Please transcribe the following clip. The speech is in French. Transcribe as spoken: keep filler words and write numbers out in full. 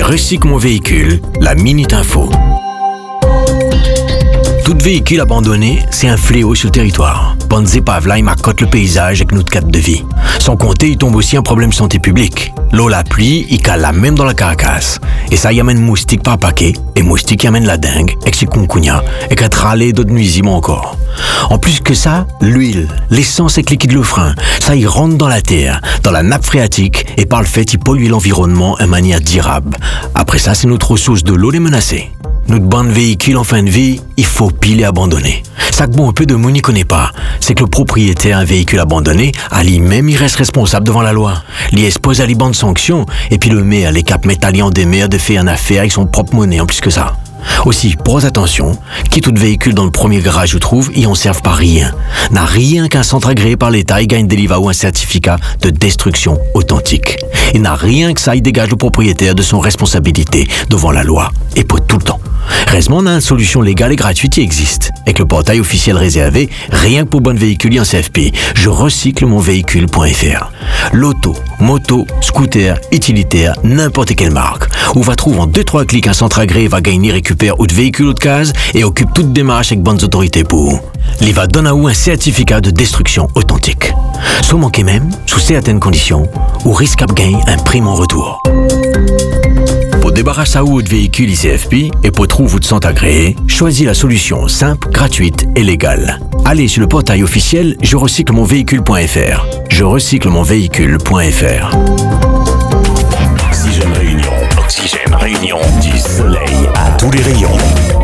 Recycle mon véhicule, la Minute Info. Tout véhicule abandonné, c'est un fléau sur le territoire. Bandes épaves là, il marcotte le paysage avec notre cadre de vie. Sans compter, il tombe aussi un problème de santé publique. L'eau, la pluie, il cale là même dans la carcasse. Et ça, il amène moustique par paquet, et moustique, il amène la dengue, et c'est concounia, et qu'à tralé d'autres nuisiments encore. En plus que ça, l'huile, l'essence avec liquide le frein, ça, il rentre dans la terre, dans la nappe phréatique, et par le fait, il pollue l'environnement de manière durable. Après ça, c'est notre ressource de l'eau les menacée. Notre bande véhicule en fin de vie, il faut piler abandonné. Ça que bon un peu de monde n'y connaît pas, c'est que le propriétaire d'un véhicule abandonné, à lui-même, il reste responsable devant la loi. Il expose à les bandes sanctions, et puis le maire, les cap métalliens des maires de faire une affaire avec son propre monnaie en plus que ça. Aussi, pose attention, qui tout véhicule dans le premier garage où trouve, ils en servent pas rien. N'a rien qu'un centre agréé par l'État, il gagne des livres ou un certificat de destruction authentique. Il n'a rien que ça, il dégage le propriétaire de son responsabilité devant la loi, et pour tout le temps. Heureusement, on a une solution légale et gratuite qui existe. Avec le portail officiel réservé, rien que pour bonnes véhicules en C F P, je recycle mon véhicule point F R. L'auto, moto, scooter, utilitaire, n'importe quelle marque. On va trouver en deux trois clics un centre agréé va gagner, récupère ou de véhicule ou de case et occupe toute démarche avec bonnes autorités pour. Il va donner à vous un certificat de destruction authentique. Sans manquer même, sous certaines conditions, ou risque à gagner un prime en retour. Pour débarrasser à vous de véhicule I C F P et pour trouver votre centre agréé, choisis la solution simple, gratuite et légale. Allez sur le portail officiel je recycle mon véhicule point F R. Je recycle mon véhicule point F R. Oxygène Réunion. Oxygène Réunion. Du soleil à tous les rayons.